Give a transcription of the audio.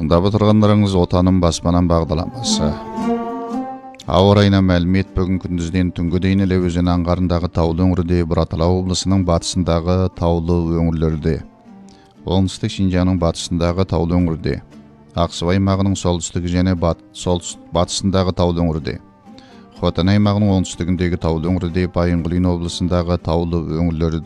Тыңдап отырғандарыңыз Отаным баспанан бағдарламасы. Ауа райына мәлімет бүгін күндізден түнгі дейін Іле өзені аңғарындағы таулы өңірде, Бұратала облысының батысындағы таулы өңірлерде, оңтүстік Шинжаңның батысындағы таулы өңірде, Ақсу аймағының солтүстігі және батысындағы таулы өңірде, Хотан аймағының оңтүстігіндегі таулы өңірде, Байынқұлин облысындағы таулы өңірлерде